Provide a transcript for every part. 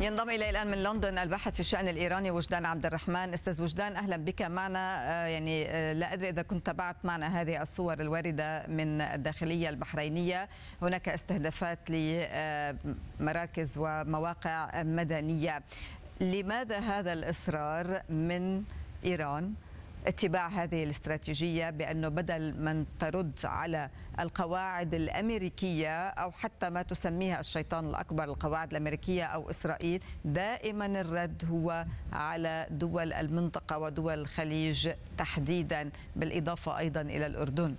ينضم إلي الآن من لندن الباحث في الشأن الإيراني وجدان عبد الرحمن. أستاذ وجدان، أهلا بك معنا. لا أدري إذا كنت تابعت معنا هذه الصور الواردة من الداخلية البحرينية. هناك استهدافات لمراكز ومواقع مدنية. لماذا هذا الإصرار من إيران اتباع هذه الاستراتيجية بأنه بدل من ترد على القواعد الأمريكية أو حتى ما تسميها الشيطان الأكبر القواعد الأمريكية أو إسرائيل، دائما الرد هو على دول المنطقة ودول الخليج تحديدا، بالإضافة أيضا إلى الأردن؟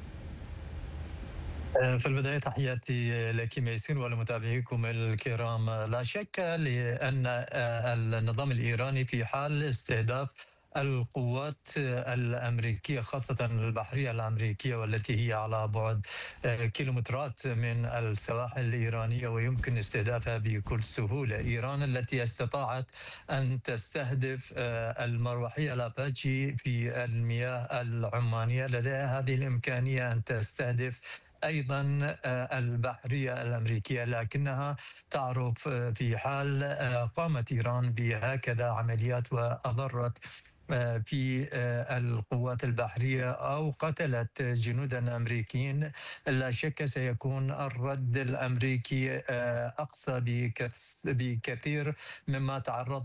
في البداية تحياتي لك ميسين ولمتابعيكم الكرام. لا شك لأن النظام الإيراني في حال استهداف القوات الأمريكية، خاصة البحرية الأمريكية والتي هي على بعد كيلومترات من السواحل الإيرانية ويمكن استهدافها بكل سهولة. إيران التي استطاعت أن تستهدف المروحية الأباتشي في المياه العمانية، لديها هذه الإمكانية أن تستهدف أيضا البحرية الأمريكية، لكنها تعرف في حال قامت إيران بهكذا عمليات وأضرت في القوات البحرية أو قتلت جنودا أمريكيين، لا شك سيكون الرد الأمريكي أقصى بكثير مما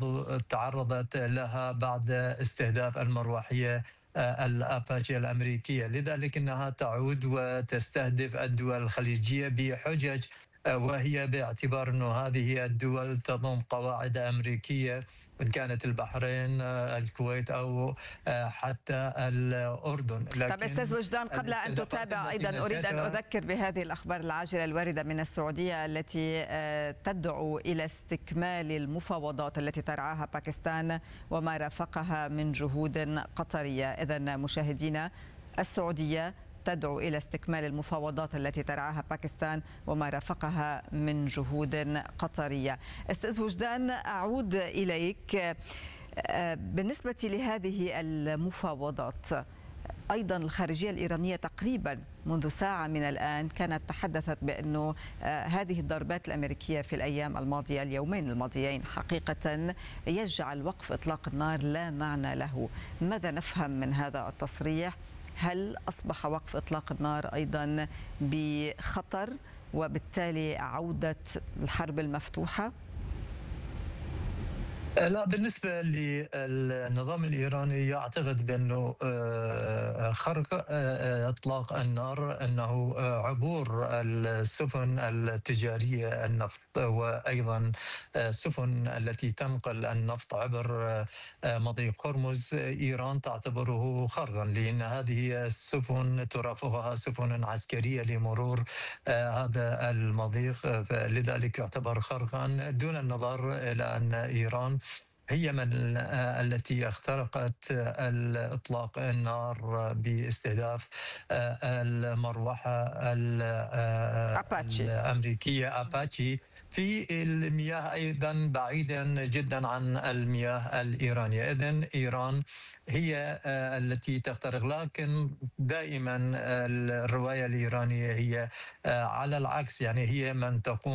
تعرضت لها بعد استهداف المروحية الأباتشي الأمريكية. لذلك أنها تعود وتستهدف الدول الخليجية بحجج، وهي باعتبار أن هذه الدول تضم قواعد أمريكية، إن كانت البحرين، الكويت أو حتى الأردن. طيب أستاذ وجدان، قبل أن تتابع أيضا أريد أن أذكر بهذه الأخبار العاجلة الواردة من السعودية التي تدعو إلى استكمال المفاوضات التي ترعاها باكستان وما رافقها من جهود قطرية. إذن مشاهدينا، السعودية تدعو إلى استكمال المفاوضات التي ترعاها باكستان وما رافقها من جهود قطرية. أستاذ وجدان، أعود إليك. بالنسبة لهذه المفاوضات، أيضا الخارجية الإيرانية تقريبا منذ ساعة من الآن كانت تحدثت بأنه هذه الضربات الأمريكية في الأيام الماضية، اليومين الماضيين حقيقة، يجعل وقف إطلاق النار لا معنى له. ماذا نفهم من هذا التصريح؟ هل أصبح وقف إطلاق النار أيضا بخطر وبالتالي عودة الحرب المفتوحة؟ لا، بالنسبة للنظام الإيراني يعتقد بأنه خرق إطلاق النار أنه عبور السفن التجارية النفط وأيضا السفن التي تنقل النفط عبر مضيق هرمز. إيران تعتبره خرقا، لأن هذه السفن ترافقها سفن عسكرية لمرور هذا المضيق، لذلك يعتبر خرقا، دون النظر إلى أن إيران هي من التي اخترقت الإطلاق النار باستهداف المروحة الأمريكية أباتشي في المياه أيضا بعيدا جدا عن المياه الإيرانية. إذن إيران هي التي تخترق، لكن دائما الرواية الإيرانية هي على العكس، يعني هي من تقوم